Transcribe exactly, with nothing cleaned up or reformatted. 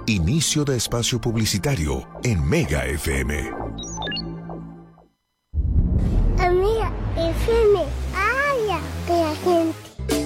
Inicio de espacio publicitario en Mega F M. Amiga, F M, ¡ay! Que la gente